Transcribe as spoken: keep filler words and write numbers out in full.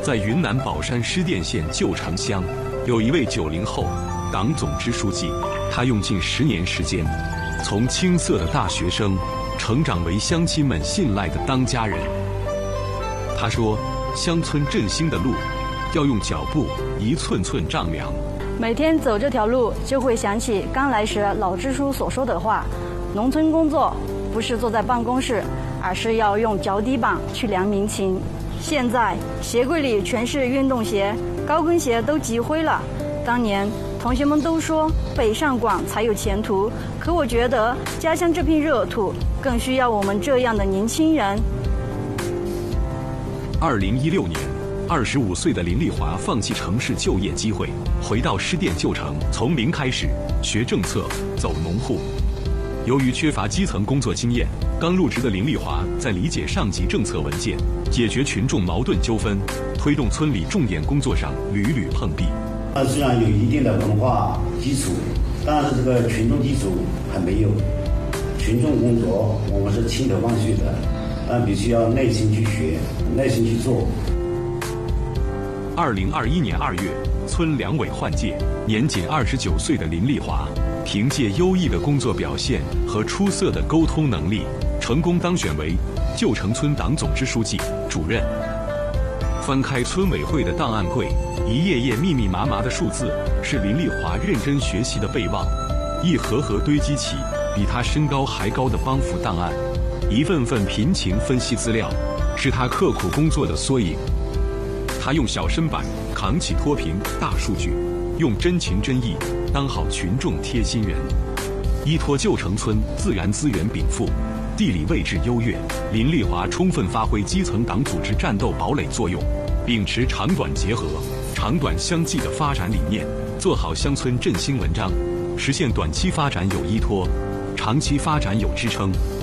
在云南保山施甸县旧城乡，有一位九零后党总支书记，他用近十年时间，从青涩的大学生，成长为乡亲们信赖的当家人。他说，乡村振兴的路，要用脚步一寸寸丈量。 每天走这条路，就会想起刚来时老支书所说的话：农村工作不是坐在办公室，而是要用脚底板去量民情。现在鞋柜里全是运动鞋，高跟鞋都积灰了。当年同学们都说北上广才有前途，可我觉得家乡这片热土更需要我们这样的年轻人。 二零一六年，二十五岁的林丽华放弃城市就业机会，回到施甸旧城，从零开始学政策，走农户。由于缺乏基层工作经验，刚入职的林丽华在理解上级政策文件、解决群众矛盾纠纷、推动村里重点工作上屡屡碰壁。 它虽然有一定的文化基础，但是这个群众基础还没有。群众工作我们是倾头望去的，但必须要耐心去学，耐心去做。 二零二一年二月，村两委换届，年仅二十九岁的林丽华，凭借优异的工作表现和出色的沟通能力，成功当选为旧城村党总支书记、主任。翻开村委会的档案柜，一页页密密麻麻的数字是林丽华认真学习的备忘，一盒盒堆积起比他身高还高的帮扶档案，一份份贫情分析资料，是他刻苦工作的缩影。他用小身板扛起脱贫大数据，用真情真意当好群众贴心人。依托旧城村自然资源禀赋，地理位置优越，林丽华充分发挥基层党组织战斗堡垒作用，秉持长短结合、长短相济的发展理念，做好乡村振兴文章，实现短期发展有依托，长期发展有支撑。